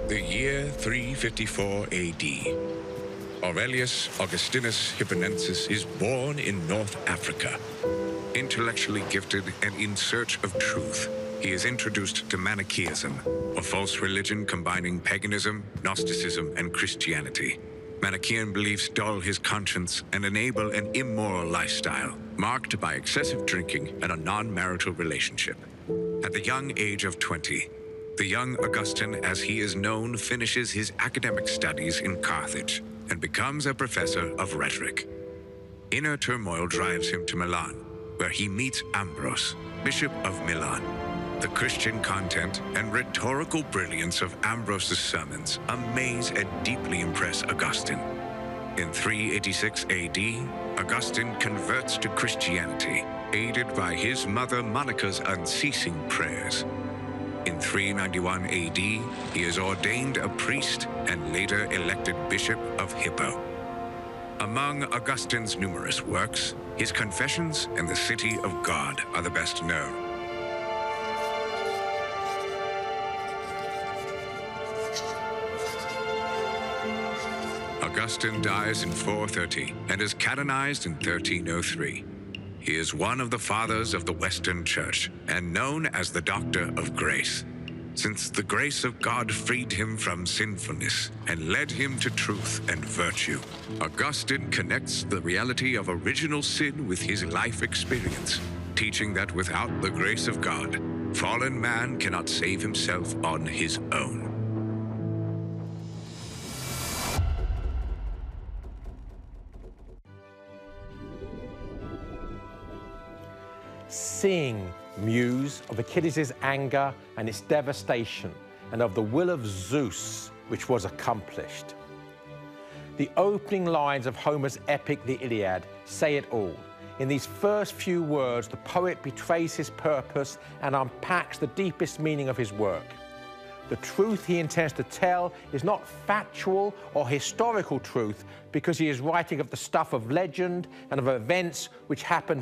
The year 354 AD. Aurelius Augustinus Hipponensis is born in North Africa. Intellectually gifted and in search of truth, he is introduced to Manichaeism, a false religion combining paganism, Gnosticism, and Christianity. Manichaean beliefs dull his conscience and enable an immoral lifestyle, marked by excessive drinking and a non-marital relationship. At the young age of 20, the young Augustine, as he is known, finishes his academic studies in Carthage and becomes a professor of rhetoric. Inner turmoil drives him to Milan, where he meets Ambrose, Bishop of Milan. The Christian content and rhetorical brilliance of Ambrose's sermons amaze and deeply impress Augustine. In 386 AD, Augustine converts to Christianity, aided by his mother Monica's unceasing prayers. In 391 AD, he is ordained a priest and later elected Bishop of Hippo. Among Augustine's numerous works, his Confessions and the City of God are the best known. Augustine dies in 430 and is canonized in 1303. He is one of the fathers of the Western Church and known as the Doctor of Grace, since the grace of God freed him from sinfulness and led him to truth and virtue. Augustine connects the reality of original sin with his life experience, teaching that without the grace of God, fallen man cannot save himself on his own. Seeing muse of Achilles' anger and its devastation, and of the will of Zeus, which was accomplished. The opening lines of Homer's epic, the Iliad, say it all. In these first few words, the poet betrays his purpose and unpacks the deepest meaning of his work. The truth he intends to tell is not factual or historical truth, because he is writing of the stuff of legend and of events which happened